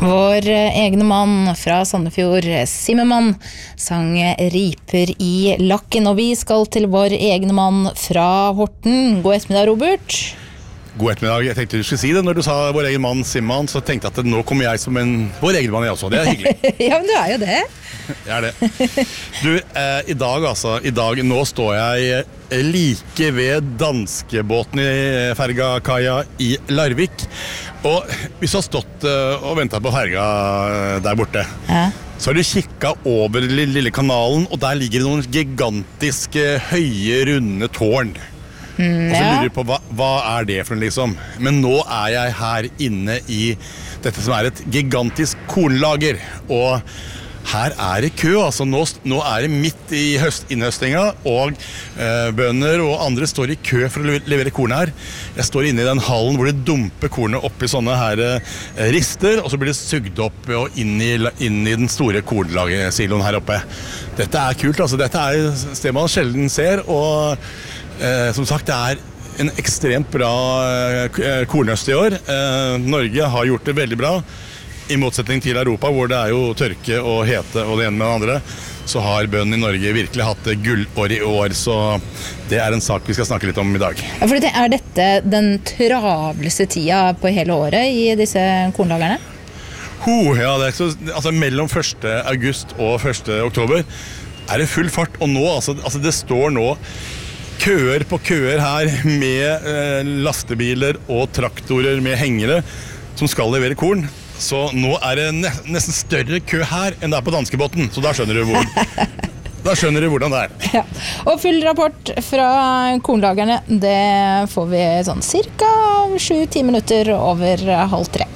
Vår egne mann fra Sandefjord, Simmermann, sang Riper i lakken, og vi skal til vår egne mann fra Horten. God ettermiddag, Robert. God ettermiddag. Jeg tenkte du skulle si det. Når du sa vår egen mann, Simmermann, så tenkte jeg at nå kommer jeg som vår egen mann jeg også. Det hyggelig. Ja, men du jo det. Jeg det. Du, i dag, nå står jeg like ved danskebåten i fergakaia i Larvik. Og hvis du har stått og ventet på ferga der borte, så har du kikket over lille kanalen, og der ligger det noen gigantiske, høye, runde tårn. Og så lurer du på, hva det for noe liksom? Men nå jeg her inne i dette som et gigantisk kornlager, og her det kø, altså nå det midt i innhøstinga, og bønder og andre står i kø for å levere korn her. Jeg står inne i den hallen hvor de dumper kornet opp i sånne her rister, og så blir det sugd opp og inn i den store kornlagersiloen her oppe. Dette kult, altså. Dette et sted man sjelden ser, og som sagt, det en ekstremt bra kornhøst i år. Norge har gjort det veldig bra. I motsetning til Europa, hvor det jo tørke og hete og det ene med det andre, så har bøndene i Norge virkelig hatt gullår i år, så det en sak vi skal snakke litt om i dag. Ja, for dette den travleste tida på hele året i disse kornlagerne? Ja, altså mellom 1. august og 1. oktober det full fart, og nå, altså det står nå køer på køer her med lastebiler og traktorer med hengere som skal levere korn. Så nå det nesten større kø her enn det på danskebåten, så da skjønner du hvordan det Ja. Og full rapport fra kornlagerne, det får vi sånn cirka 7-10 minutter over 2:30.